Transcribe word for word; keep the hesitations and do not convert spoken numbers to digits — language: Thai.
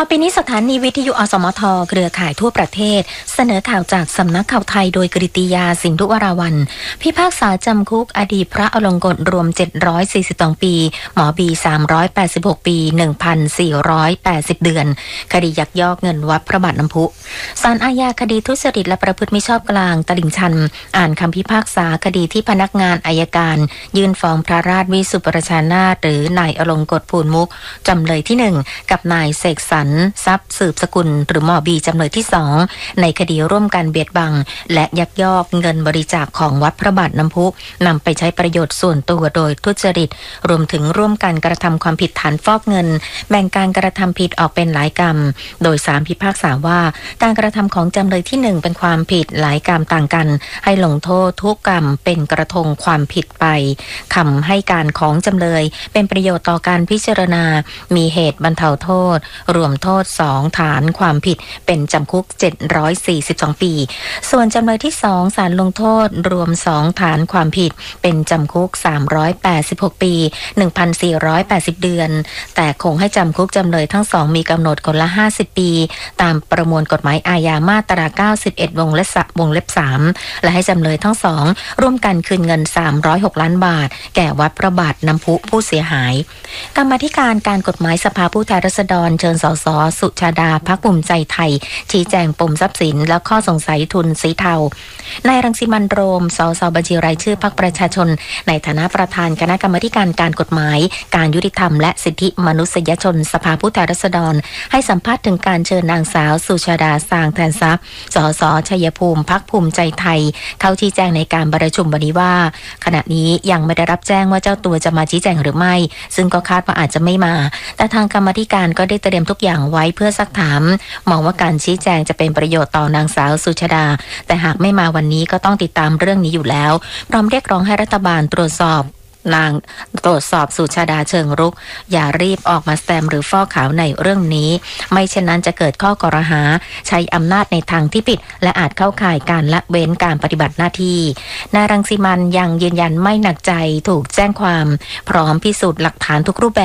อปีนี้สถานีวิทยุอสมทเครือข่ายทั่วประเทศเสนอข่าวจากสำนักข่าวไทยโดยกฤติยาสินธุวราวัลย์พิพากษาจำคุกอดีตพระอลงกฎรวมเจ็ดร้อยสี่สิบสองปีหมอบีสามร้อยแปดสิบหกปี หนึ่งพันสี่ร้อยแปดสิบ เดือนคดียักยอกเงินวัดพระบาทน้ำพุศาลอาญาคดีทุจริตและประพฤติมิชอบกลางตลิ่งชันอ่านคำพิพากษาคดีที่พนักงานอัยการยื่นฟ้องพระราชวิสุทธิประชานาถหรือนายอลงกฎภูลมุกจำเลยที่หนึ่งกับนายเสกสรรทรัพย์สืบสกุลหรือหมอบีจำเลยที่สองในคดีร่วมกันเบียดบังและยักยอกเงินบริจาคของวัดพระบาทน้ำพุนำไปใช้ประโยชน์ส่วนตัวโดยทุจริตรวมถึงร่วมกันกระทำความผิดฐานฟอกเงินแบ่งการกระทำผิดออกเป็นหลายกรรมโดยศาลพิพากษาว่าการกระทำของจำเลยที่หนึ่งเป็นความผิดหลายกรรมต่างกันให้ลงโทษทุกกรรมเป็นกระทงความผิดไปคำให้การของจำเลยเป็นประโยชน์ต่อการพิจารณามีเหตุบรรเทาโทษรวมโทษสองฐานความผิดเป็นจำคุกเจ็ดร้อยสี่สิบสองปีส่วนจำเลยที่สองศาลลงโทษรวมสองฐานความผิดเป็นจำคุกสามร้อยแปดสิบหกปี หนึ่งพันสี่ร้อยแปดสิบ เดือนแต่คงให้จำคุกจำเลยทั้งสองมีกำหนดคนละห้าสิบปีตามประมวลกฎหมายอาญามาตราเก้าสิบเอ็ดวงเล็บวงเล็บสามและให้จำเลยทั้งสองร่วมกันคืนเงินสามร้อยหกล้านบาทแก่วัดพระบาทน้ำพุผู้เสียหายกรรมาธิการการกฎหมายสภาผู้แทนราษฎรเชิญสสสุชาดาพรรคภูมิใจไทยชี้แจงปมทรัพย์สินและข้อสงสัยทุนสีเทานายรังสิมันต์โรมสสบัญชีรายชื่อพรรคประชาชนในฐานะประธานคณะกรรมาธิการการกฎหมายการยุติธรรมและสิทธิมนุษยชนสภาผู้แทนราษฎรให้สัมภาษณ์ถึงการเชิญนางสาวสุชาดาสางแทนทรัพย์สสชัยภูมิพรรคภูมิใจไทยเข้าชี้แจงในการประชุมวันนี้ว่าขณะนี้ยังไม่ได้รับแจ้งว่าเจ้าตัวจะมาชี้แจงหรือไม่ซึ่งก็คาดว่าอาจจะไม่มาแต่ทางกรรมาธิการก็ได้เตรียมทุกอย่างไว้เพื่อซักถามมองว่าการชี้แจงจะเป็นประโยชน์ต่อนางสาวสุชาดาแต่หากไม่มาวันนี้ก็ต้องติดตามเรื่องนี้อยู่แล้วพร้อมเรียกร้องให้รัฐบาลตรวจสอบนางตรวจสอบสุชาดาเชิงรุกอย่ารีบออกมาแซมหรือฟอกขาวในเรื่องนี้ไม่เช่นนั้นจะเกิดข้อกล่าวหาใช้อำนาจในทางที่ผิดและอาจเข้าข่ายการละเว้นการปฏิบัติหน้าที่นายรังสิมันต์ยังยืนยันไม่หนักใจถูกแจ้งความพร้อมพิสูจน์หลักฐานทุกรูปแบบ